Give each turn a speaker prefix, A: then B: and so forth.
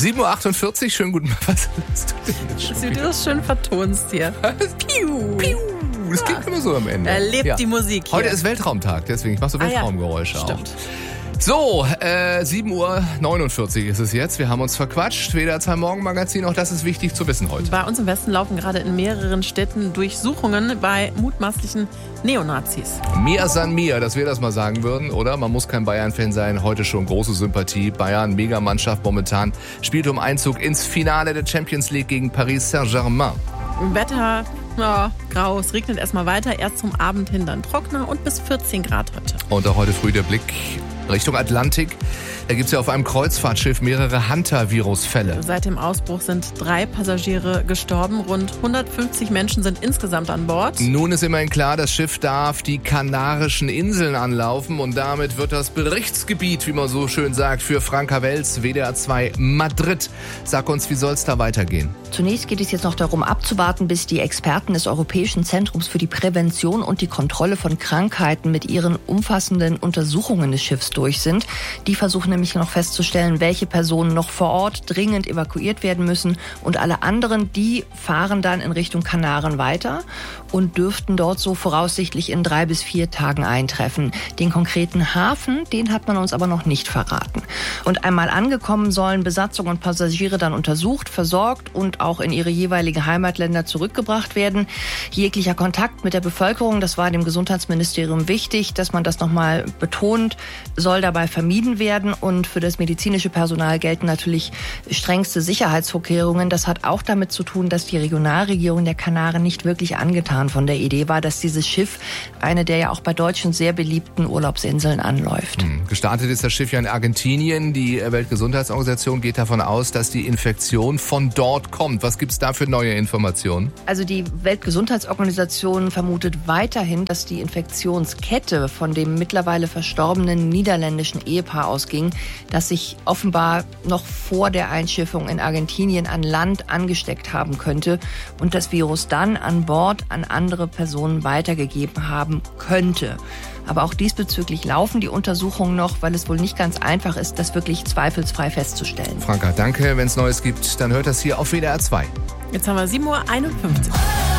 A: 7.48 Uhr, schönen guten Morgen. Was hast du denn jetzt schon
B: Dass du
A: wieder?
B: das schön vertonst hier.
A: Piu, piu. Das klingt immer so am Ende.
B: Da lebt die Musik hier.
A: Heute ist Weltraumtag, deswegen ich mache so Weltraumgeräusche auch.
B: Stimmt.
A: So, 7.49 Uhr ist es jetzt. Wir haben uns verquatscht. WDR 2 Morgenmagazin, auch das ist wichtig zu wissen heute.
B: Bei uns im Westen laufen gerade in mehreren Städten Durchsuchungen bei mutmaßlichen Neonazis.
A: Mia San Mia, dass wir das mal sagen würden, oder? Man muss kein Bayern-Fan sein. Heute schon große Sympathie. Bayern, Megamannschaft momentan, spielt um Einzug ins Finale der Champions League gegen Paris Saint-Germain.
B: Wetter, grau, es regnet erstmal weiter. Erst zum Abend hin dann trockener und bis 14 Grad heute.
A: Und auch heute früh der Blick Richtung Atlantik. Da gibt es ja auf einem Kreuzfahrtschiff mehrere Hunter-Virus-Fälle.
B: Seit dem Ausbruch sind 3 Passagiere gestorben. Rund 150 Menschen sind insgesamt an Bord.
A: Nun ist immerhin klar, das Schiff darf die Kanarischen Inseln anlaufen und damit wird das Berichtsgebiet, wie man so schön sagt, für Franka Welz, WDR 2 Madrid. Sag uns, wie soll es da weitergehen?
C: Zunächst geht es jetzt noch darum abzuwarten, bis die Experten des Europäischen Zentrums für die Prävention und die Kontrolle von Krankheiten mit ihren umfassenden Untersuchungen des Schiffs durch sind. Die versuchen nämlich noch festzustellen, welche Personen noch vor Ort dringend evakuiert werden müssen und alle anderen, die fahren dann in Richtung Kanaren weiter und dürften dort so voraussichtlich in 3 bis 4 Tagen eintreffen. Den konkreten Hafen, den hat man uns aber noch nicht verraten. Und einmal angekommen sollen Besatzung und Passagiere dann untersucht, versorgt und auch in ihre jeweiligen Heimatländer zurückgebracht werden. Jeglicher Kontakt mit der Bevölkerung, das war dem Gesundheitsministerium wichtig, dass man das nochmal betont, soll dabei vermieden werden. Und für das medizinische Personal gelten natürlich strengste Sicherheitsvorkehrungen. Das hat auch damit zu tun, dass die Regionalregierung der Kanaren nicht wirklich angetan von der Idee war, dass dieses Schiff eine der ja auch bei Deutschen sehr beliebten Urlaubsinseln anläuft.
A: Gestartet ist das Schiff ja in Argentinien. Die Weltgesundheitsorganisation geht davon aus, dass die Infektion von dort kommt. Was gibt es da für neue Informationen?
C: Also die Weltgesundheitsorganisation vermutet weiterhin, dass die Infektionskette von dem mittlerweile verstorbenen niederländischen Ehepaar ausging, das sich offenbar noch vor der Einschiffung in Argentinien an Land angesteckt haben könnte und das Virus dann an Bord an andere Personen weitergegeben haben könnte. Aber auch diesbezüglich laufen die Untersuchungen noch, weil es wohl nicht ganz einfach ist, das wirklich zweifelsfrei festzustellen.
A: Franka, danke. Wenn es Neues gibt, dann hört das hier auf WDR 2.
B: Jetzt haben wir 7.51 Uhr.